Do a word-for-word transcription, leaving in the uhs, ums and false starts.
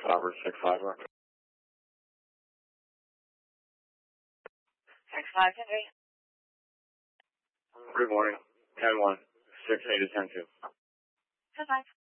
Robert six five Rock. six five, ten three. Good morning. ten one. six eight to ten two. ten five.